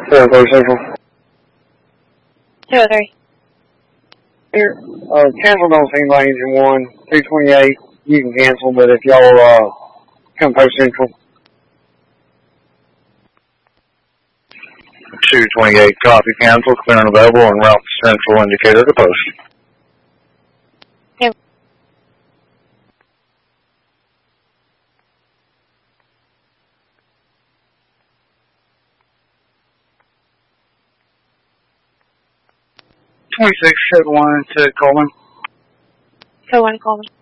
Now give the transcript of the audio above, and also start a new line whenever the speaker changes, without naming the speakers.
403 Central.
203.
Here, canceled on scene by engine 1, 228. You can cancel, but if y'all, come post Central.
228, copy, cancel, clear and available, and route Central indicator to post.
Yep.
Code 1 to Coleman.
Code 1, call me.